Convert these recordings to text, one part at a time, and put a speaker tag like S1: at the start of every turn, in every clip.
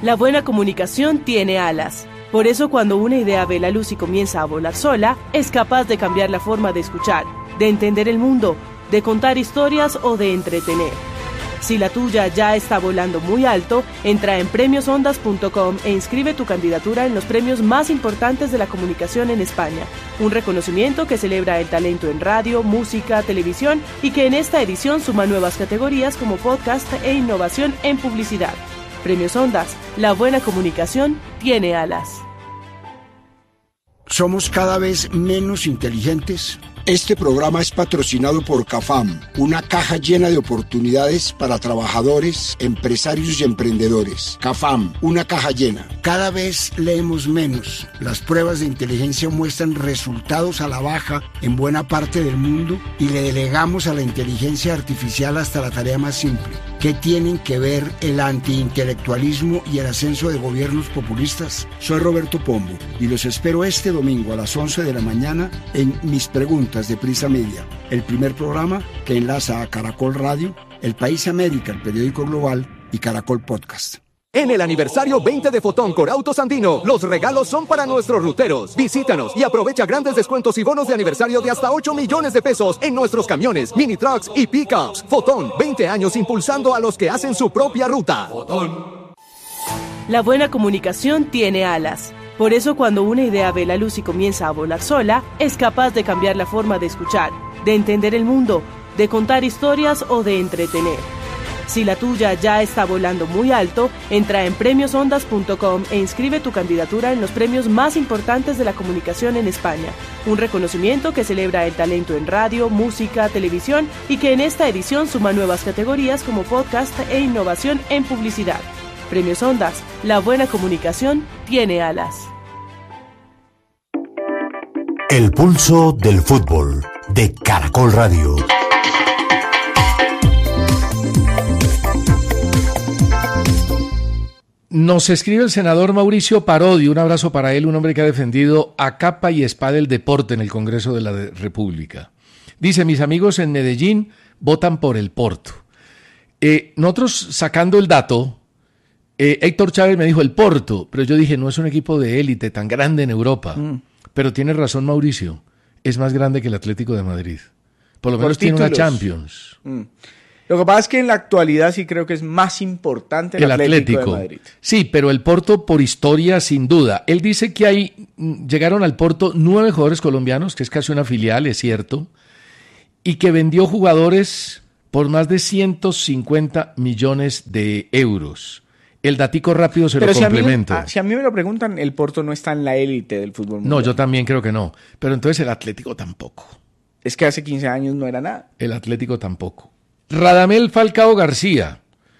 S1: La buena comunicación tiene alas. Por eso cuando una idea ve la luz y comienza a volar sola, es capaz de cambiar la forma de escuchar, de entender el mundo, de contar historias o de entretener. Si la tuya ya está volando muy alto, entra en premiosondas.com e inscribe tu candidatura en los premios más importantes de la comunicación en España. Un reconocimiento que celebra el talento en radio, música, televisión y que en esta edición suma nuevas categorías como podcast e innovación en publicidad. Premios Ondas, la buena comunicación tiene alas.
S2: ¿Somos cada vez menos inteligentes? Este programa es patrocinado por CAFAM, una caja llena de oportunidades para trabajadores, empresarios y emprendedores. CAFAM, una caja llena. Cada vez leemos menos. Las pruebas de inteligencia muestran resultados a la baja en buena parte del mundo y le delegamos a la inteligencia artificial hasta la tarea más simple. ¿Qué tienen que ver el antiintelectualismo y el ascenso de gobiernos populistas? Soy Roberto Pombo y los espero este domingo a las 11 de la mañana en Mis Preguntas de Prisa Media, el primer programa que enlaza a Caracol Radio, El País América, el periódico global, y Caracol Podcast.
S3: En el aniversario 20 de Fotón con Autos Andino, los regalos son para nuestros ruteros. Visítanos y aprovecha grandes descuentos y bonos de aniversario de hasta 8 millones de pesos en nuestros camiones, mini trucks y pickups. Fotón, 20 años impulsando a los que hacen su propia ruta. Fotón.
S1: La buena comunicación tiene alas. Por eso cuando una idea ve la luz y comienza a volar sola, es capaz de cambiar la forma de escuchar, de entender el mundo, de contar historias o de entretener. Si la tuya ya está volando muy alto, entra en premiosondas.com e inscribe tu candidatura en los premios más importantes de la comunicación en España. Un reconocimiento que celebra el talento en radio, música, televisión y que en esta edición suma nuevas categorías como podcast e innovación en publicidad. Premios Ondas, la buena comunicación tiene alas.
S4: El pulso del fútbol de Caracol Radio.
S5: Nos escribe el senador Mauricio Parodi, un abrazo para él, un hombre que ha defendido a capa y espada el deporte en el Congreso de la República. Dice, mis amigos en Medellín votan por el Porto. Nosotros sacando el dato, Héctor Chávez me dijo el Porto, pero yo dije, no es un equipo de élite tan grande en Europa. Pero tiene razón Mauricio, es más grande que el Atlético de Madrid. Por lo menos tiene una Champions.
S6: Lo que pasa es que en la actualidad sí creo que es más importante el Atlético de Madrid.
S5: Sí, pero el Porto por historia sin duda. Él dice que llegaron al Porto 9 jugadores colombianos, que es casi una filial, es cierto, y que vendió jugadores por más de 150 millones de euros. El datico rápido se lo complemento.
S6: Si a mí me lo preguntan, el Porto no está en la élite del fútbol mundial.
S5: No, yo también creo que no. Pero entonces el Atlético tampoco.
S6: Es que hace 15 años no era nada.
S5: El Atlético tampoco. Radamel Falcao García,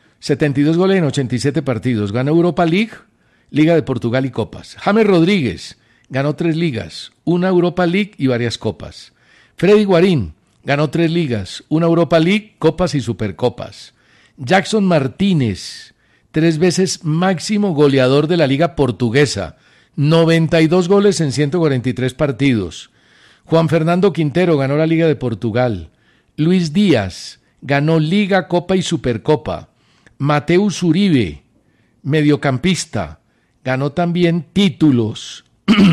S5: 72 goles en 87 partidos. Ganó Europa League, Liga de Portugal y Copas. James Rodríguez ganó 3 ligas, una Europa League y varias copas. Freddy Guarín ganó 3 ligas, una Europa League, copas y supercopas. Jackson Martínez, 3 veces máximo goleador de la Liga Portuguesa, 92 goles en 143 partidos. Juan Fernando Quintero ganó la Liga de Portugal. Luis Díaz ganó Liga, Copa y Supercopa. Mateus Uribe, mediocampista, ganó también títulos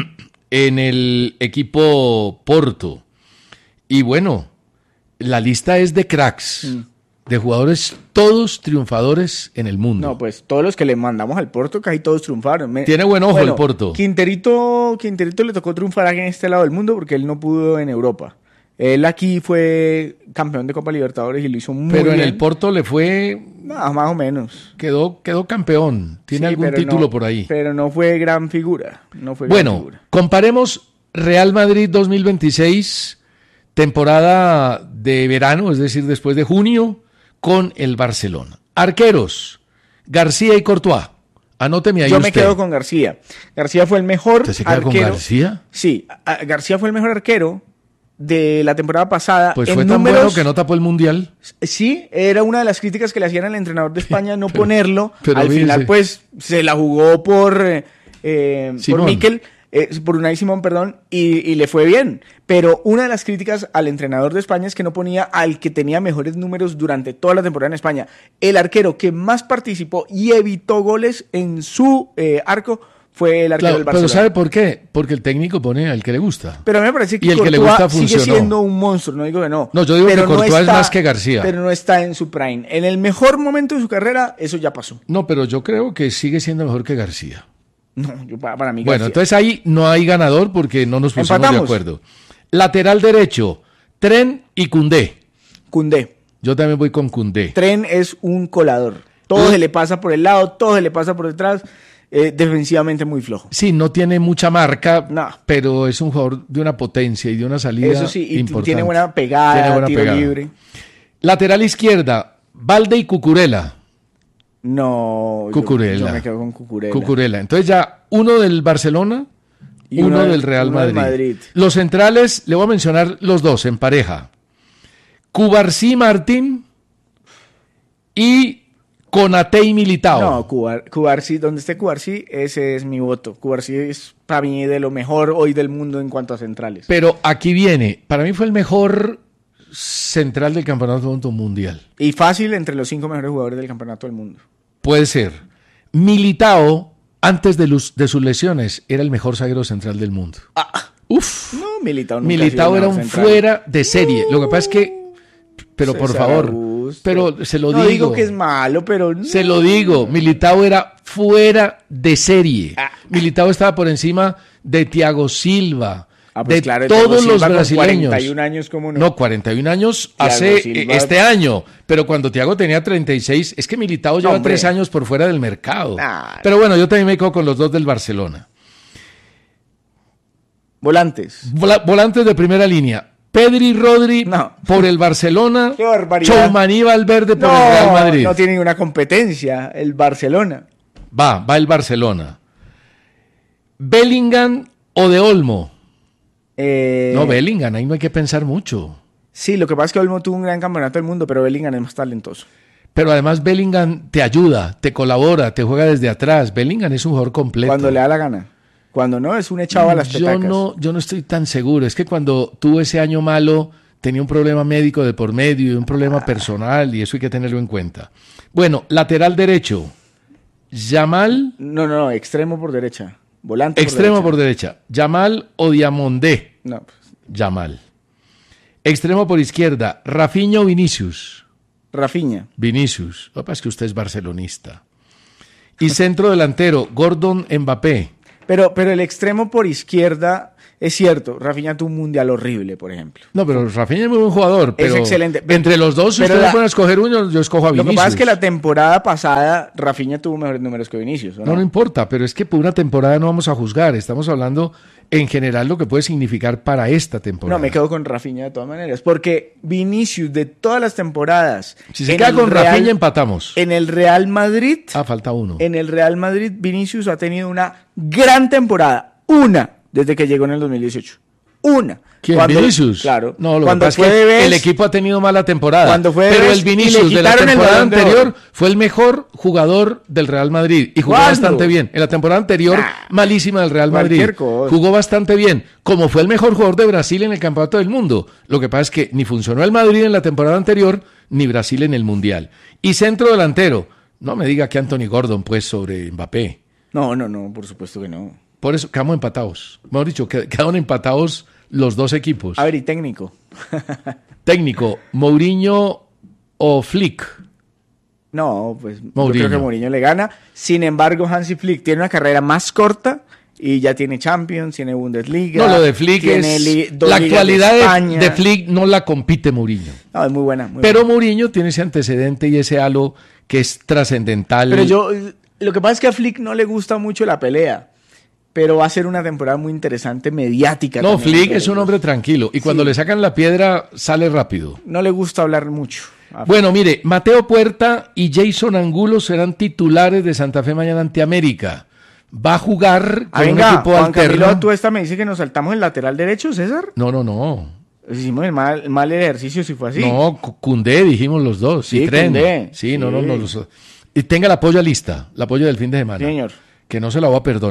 S5: en el equipo Porto. Y bueno, la lista es de cracks, de jugadores todos triunfadores en el mundo.
S6: No, pues todos los que le mandamos al Porto, casi todos triunfaron.
S5: Tiene buen ojo el Porto.
S6: Quinterito le tocó triunfar aquí en este lado del mundo porque él no pudo en Europa. Él aquí fue campeón de Copa Libertadores y lo hizo muy bien.
S5: Pero en el Porto le fue...
S6: No, más o menos.
S5: Quedó campeón. Tiene algún título por ahí.
S6: Pero no fue gran figura.
S5: Comparemos Real Madrid 2026, temporada de verano, es decir, después de junio, con el Barcelona. Arqueros, García y Courtois. Anóteme ahí
S6: Yo
S5: usted.
S6: me quedo con García. García fue el mejor
S5: ¿Usted se queda
S6: arquero.
S5: con García?
S6: Sí, García fue el mejor arquero de la temporada pasada.
S5: Pues fue tan bueno que no tapó el Mundial.
S6: Sí, era una de las críticas que le hacían al entrenador de España no ponerlo.
S5: Pero
S6: al final, pues, se la jugó por Mikel. por Unai Simón, perdón, y le fue bien. Pero una de las críticas al entrenador de España es que no ponía al que tenía mejores números durante toda la temporada en España. El arquero que más participó y evitó goles en su arco fue el arquero del Barcelona.
S5: Pero ¿sabe por qué? Porque el técnico pone al que le gusta.
S6: Pero a mí me parece que
S5: y el que le gusta funcionó.
S6: Sigue siendo un monstruo, no digo que no.
S5: No, yo digo que Courtois es más que García.
S6: Pero no está en su prime. En el mejor momento de su carrera, eso ya pasó.
S5: No, pero yo creo que sigue siendo mejor que García.
S6: No, para mí García.
S5: Bueno, entonces ahí no hay ganador porque no nos pusimos
S6: Empatamos.
S5: de acuerdo. Lateral derecho, Tren y Koundé.
S6: Koundé.
S5: Yo también voy con Koundé.
S6: Tren es un colador. Todo se le pasa por el lado, todo se le pasa por detrás. Defensivamente muy flojo.
S5: Sí, no tiene mucha marca,
S6: no,
S5: pero es un jugador de una potencia y de una salida
S6: eso sí, y
S5: importante.
S6: tiene buena pegada, tiro libre.
S5: Lateral izquierda, Balde y Cucurella.
S6: No,
S5: Cucurella.
S6: Yo me quedo con Cucurella.
S5: Cucurella. Entonces ya uno del Barcelona y uno del Real Madrid. Los centrales, le voy a mencionar los dos en pareja. Cubarsí Martín y Konaté y Militao.
S6: No, Cubarsí, donde esté Cubarsí, ese es mi voto. Cubarsí es para mí de lo mejor hoy del mundo en cuanto a centrales.
S5: Pero aquí viene, para mí fue el mejor central del Campeonato Mundial.
S6: Y fácil entre los 5 mejores jugadores del Campeonato del Mundo.
S5: Puede ser. Militao, antes de sus lesiones, era el mejor zaguero central del mundo. Uf.
S6: No, Militao
S5: era un central. Fuera de serie. Lo que pasa es que, pero por favor, pero se lo digo.
S6: No digo que es malo, pero no.
S5: Se lo digo, Militao era fuera de serie. Militao estaba por encima de Thiago Silva,
S6: pues
S5: de
S6: claro,
S5: todos los brasileños.
S6: 41 años, ¿cómo no?
S5: No, 41 años Thiago hace Silva, este año, pero cuando Thiago tenía 36, es que Militao lleva 3 años por fuera del mercado. Pero bueno, yo también me quedo con los dos del Barcelona.
S6: Volantes.
S5: Volantes de primera línea. Pedri Rodri por el Barcelona.
S6: Qué barbaridad.
S5: Tchouaméni Valverde por el Real Madrid.
S6: No tiene ninguna competencia el Barcelona.
S5: Va el Barcelona. Bellingham o De Olmo. No, Bellingham, ahí no hay que pensar mucho.
S6: Sí, lo que pasa es que Olmo tuvo un gran campeonato del mundo, pero Bellingham es más talentoso.
S5: Pero además Bellingham te ayuda, te colabora, te juega desde atrás. Bellingham es un jugador completo.
S6: Cuando le da la gana. Cuando no, es un echado a las petacas.
S5: Yo no estoy tan seguro. Es que cuando tuvo ese año malo, tenía un problema médico de por medio y un problema personal, y eso hay que tenerlo en cuenta. Bueno, lateral derecho. Yamal.
S6: No, extremo por derecha. Volante
S5: extremo por derecha. Yamal o Diamondé.
S6: No.
S5: Yamal. Extremo por izquierda. Rafinha o Vinicius.
S6: Rafinha.
S5: Vinicius. Lo que pasa es que usted es barcelonista. Y centro delantero. Gordon, Mbappé.
S6: Pero el extremo por izquierda, es cierto, Rafinha tuvo un mundial horrible, por ejemplo.
S5: No, pero Rafinha es muy buen jugador. Pero
S6: es excelente.
S5: Entre los dos, si ustedes pueden escoger uno, yo escojo a Vinicius.
S6: Lo que pasa es que la temporada pasada, Rafinha tuvo mejores números que Vinicius, ¿o no?
S5: No importa, pero es que por una temporada no vamos a juzgar. Estamos hablando en general lo que puede significar para esta temporada.
S6: No, me quedo con Rafinha de todas maneras, porque Vinicius de todas las temporadas...
S5: Si se queda con Rafinha, empatamos.
S6: En el Real Madrid...
S5: falta uno.
S6: En el Real Madrid, Vinicius ha tenido una gran temporada. Desde que llegó en el 2018.
S5: ¿Quién? ¿Vinicius?
S6: Claro.
S5: No, lo que pasa es que el equipo ha tenido mala temporada. Pero el Vinicius de la temporada anterior fue el mejor jugador del Real Madrid y jugó bastante bien. En la temporada anterior, malísima del Real Madrid. Jugó bastante bien. Como fue el mejor jugador de Brasil en el Campeonato del Mundo. Lo que pasa es que ni funcionó el Madrid en la temporada anterior, ni Brasil en el Mundial. Y centro delantero. No me diga que Anthony Gordon, pues, sobre Mbappé.
S6: No, por supuesto que no.
S5: Por eso quedamos empatados. Mejor dicho, quedaron empatados los dos equipos.
S6: A ver, ¿y técnico?
S5: Técnico, ¿Mourinho o Flick?
S6: No, pues Mourinho. Yo creo que Mourinho le gana. Sin embargo, Hansi Flick tiene una carrera más corta y ya tiene Champions, tiene Bundesliga.
S5: No, lo de Flick es... La actualidad de Flick no la compite Mourinho.
S6: No, es muy buena.
S5: Pero Mourinho tiene ese antecedente y ese halo que es trascendental.
S6: Pero lo que pasa es que a Flick no le gusta mucho la pelea. Pero va a ser una temporada muy interesante, mediática.
S5: No, Flick es un hombre tranquilo. Y cuando le sacan la piedra, sale rápido.
S6: No le gusta hablar mucho.
S5: Bueno, mire, Mateo Puerta y Jason Angulo serán titulares de Santa Fe mañana ante América. Va a jugar con un equipo
S6: Juan
S5: alterno.
S6: Camilo, tú me dice que nos saltamos el lateral derecho, César.
S5: No.
S6: Hicimos el mal ejercicio si fue así.
S5: No, Koundé dijimos los dos.
S6: Sí,
S5: y Tren.
S6: Koundé.
S5: Sí, no. Y tenga la polla lista, la polla del fin de semana.
S6: Sí, señor.
S5: Que no se la voy a perdonar.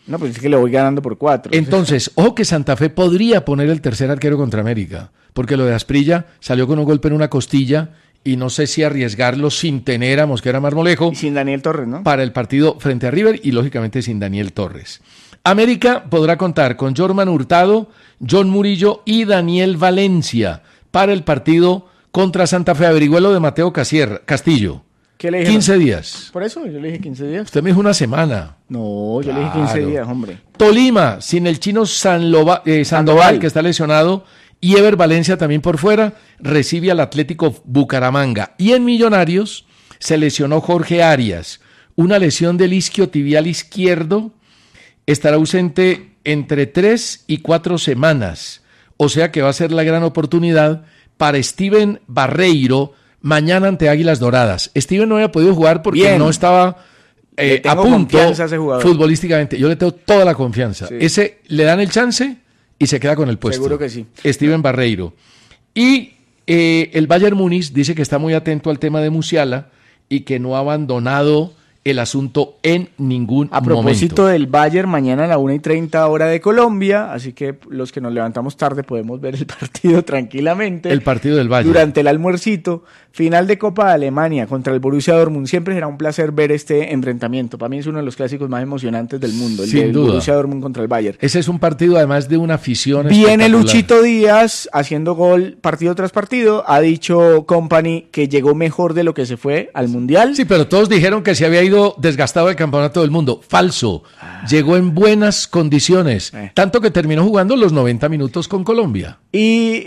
S6: No, pues es que le voy ganando por 4.
S5: Entonces, ojo que Santa Fe podría poner el tercer arquero contra América, porque lo de Asprilla salió con un golpe en una costilla y no sé si arriesgarlo sin tener a Mosquera Marmolejo.
S6: Y sin Daniel Torres, ¿no?
S5: Para el partido frente a River y lógicamente sin Daniel Torres. América podrá contar con Jorman Hurtado, John Murillo y Daniel Valencia para el partido contra Santa Fe. Averigüé lo de Mateo Castillo.
S6: ¿Qué le dije?
S5: 15 días.
S6: Por eso yo le dije 15 días.
S5: Usted me dijo una semana.
S6: No, yo le dije 15 días, hombre.
S5: Tolima, sin el chino Sandoval, que está lesionado, y Ever Valencia también por fuera, recibe al Atlético Bucaramanga. Y en Millonarios se lesionó Jorge Arias, una lesión del isquiotibial izquierdo, estará ausente entre 3 y 4 semanas, o sea que va a ser la gran oportunidad para Steven Barreiro mañana ante Águilas Doradas. Steven no había podido jugar porque no estaba a punto futbolísticamente. Yo le tengo toda la confianza. Sí. Ese le dan el chance y se queda con el puesto.
S6: Seguro que sí.
S5: Steven Barreiro. Y el Bayern Múnich dice que está muy atento al tema de Musiala y que no ha abandonado el asunto en ningún momento.
S6: A propósito del Bayern, mañana a la 1:30 hora de Colombia, así que los que nos levantamos tarde podemos ver el partido tranquilamente.
S5: El partido del Bayern.
S6: Durante el almuercito, final de Copa de Alemania contra el Borussia Dortmund. Siempre será un placer ver este enfrentamiento. Para mí es uno de los clásicos más emocionantes del mundo, el del Borussia Dortmund contra el Bayern.
S5: Ese es un partido además de una afición
S6: Viene Luchito Díaz haciendo gol partido tras partido. Ha dicho Company que llegó mejor de lo que se fue al Mundial.
S5: Sí, pero todos dijeron que se había ido desgastado del campeonato del mundo. Falso. Llegó en buenas condiciones. Tanto que terminó jugando los 90 minutos con Colombia.
S6: Y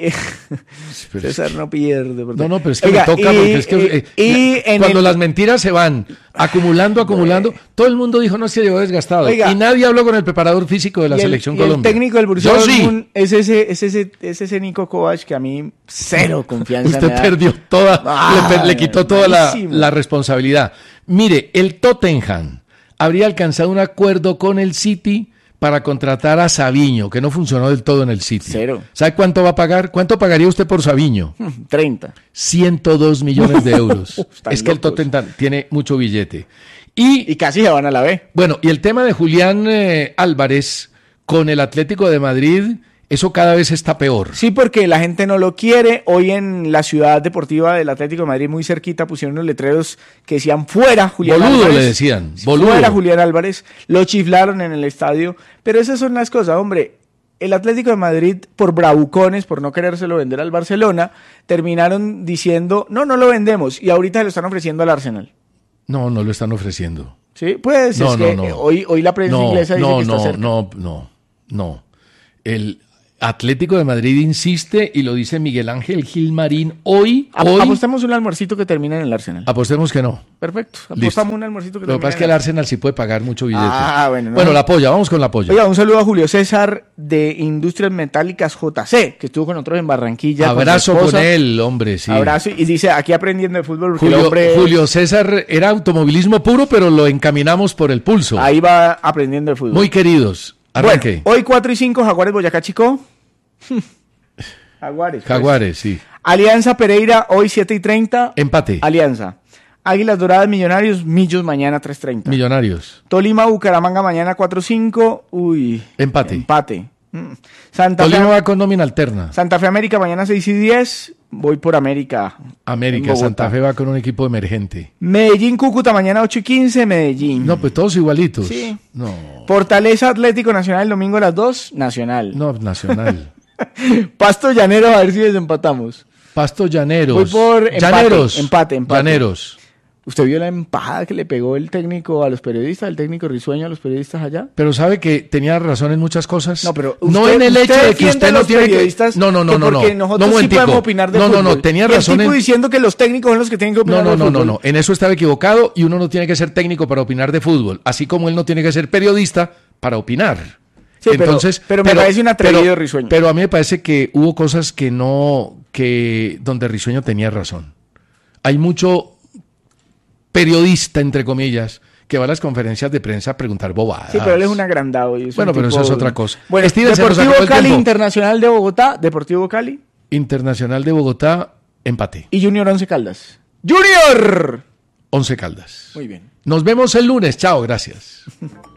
S6: César no pierde.
S5: No, pero es que me toca porque es que cuando las mentiras se van acumulando, todo el mundo dijo no es que llegó desgastado. Y nadie habló con el preparador físico de la selección Colombia.
S6: El técnico del Borussia Dortmund es ese Nico Kovac que a mí cero confianza.
S5: Usted perdió toda, le quitó toda la responsabilidad. Mire, el Tottenham habría alcanzado un acuerdo con el City para contratar a Savinho, que no funcionó del todo en el City.
S6: 0.
S5: ¿Sabe cuánto va a pagar? ¿Cuánto pagaría usted por Savinho?
S6: 30.
S5: 102 millones de euros. Es que el Tottenham tiene mucho billete.
S6: Y casi se van a la B.
S5: Bueno, y el tema de Julián Álvarez con el Atlético de Madrid, eso cada vez está peor.
S6: Sí, porque la gente no lo quiere. Hoy en la ciudad deportiva del Atlético de Madrid, muy cerquita, pusieron unos letreros que decían fuera Julián
S5: Álvarez.
S6: Boludo
S5: le decían. Boludo.
S6: Fuera Julián Álvarez. Lo chiflaron en el estadio. Pero esas son las cosas, hombre. El Atlético de Madrid, por bravucones, por no querérselo vender al Barcelona, terminaron diciendo, no lo vendemos. Y ahorita lo están ofreciendo al Arsenal.
S5: No lo están ofreciendo.
S6: Sí, pues es que hoy la prensa inglesa dice que está cerca.
S5: No. El Atlético de Madrid insiste y lo dice Miguel Ángel Gilmarín hoy.
S6: Apostemos un almuercito que termine en el Arsenal.
S5: Apostemos que no.
S6: Perfecto. Apostamos un almuercito que termine.
S5: Lo que pasa es que el Arsenal sí puede pagar mucho billete.
S6: Bueno,
S5: la polla, vamos con la polla.
S6: Oiga, un saludo a Julio César de Industrias Metálicas JC, que estuvo con nosotros en Barranquilla.
S5: Abrazo con él, hombre, sí.
S6: Abrazo, y dice, aquí aprendiendo de fútbol.
S5: Julio César era automovilismo puro, pero lo encaminamos por el pulso.
S6: Ahí va aprendiendo de fútbol.
S5: Muy queridos. Arranque.
S6: Bueno, hoy 4:05, Jaguares Boyacá Chico.
S5: Jaguares, sí.
S6: Alianza Pereira, hoy 7:30.
S5: Empate.
S6: Alianza. Águilas Doradas Millonarios, Millos mañana 3:30.
S5: Millonarios.
S6: Tolima Bucaramanga mañana 4:05. Empate.
S5: Tolima va con nómina alterna.
S6: Santa Fe América mañana 6:10. Voy por América.
S5: Santa Fe va con un equipo emergente.
S6: Medellín Cúcuta mañana 8:15. Medellín.
S5: No, pues todos igualitos.
S6: Sí.
S5: No.
S6: Fortaleza Atlético Nacional el domingo a las 2. Nacional.
S5: No, Nacional.
S6: Pasto Llanero, a ver si desempatamos.
S5: Pasto Llaneros.
S6: Voy por empate.
S5: Llaneros.
S6: ¿Usted vio la empajada que le pegó el técnico a los periodistas, el técnico risueño a los periodistas allá?
S5: Pero sabe que tenía razón en muchas cosas.
S6: No, pero
S5: no en el hecho de que usted no tiene que...
S6: No. Porque nosotros sí podemos opinar de fútbol.
S5: No, tenía razón.
S6: El tipo diciendo que los técnicos son los que tienen que opinar de fútbol.
S5: No. En eso estaba equivocado y uno no tiene que ser técnico para opinar de fútbol, así como él no tiene que ser periodista para opinar.
S6: Sí, entonces, pero me parece un atrevido Risueño.
S5: Pero a mí me parece que hubo cosas donde Risueño tenía razón. Hay mucho periodista, entre comillas, que va a las conferencias de prensa a preguntar bobadas.
S6: Sí, pero él es un agrandado. Y
S5: bueno, pero eso es otra cosa.
S6: Bueno, Deportivo Cali, Internacional de Bogotá. Deportivo Cali.
S5: Internacional de Bogotá, empate.
S6: Y Junior 11 Caldas. ¡Junior!
S5: 11 Caldas.
S6: Muy bien.
S5: Nos vemos el lunes. Chao, gracias.